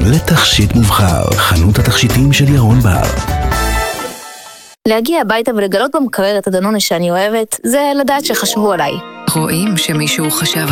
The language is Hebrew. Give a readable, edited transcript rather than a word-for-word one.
לתכשיט מובחר, חנות התכשיטים של ירון בר. להגיע הביתה ולגלות במקרר את הדנונה שאני אוהבת, זה לדעת שחשבו עליי. רואים שמישהו חשב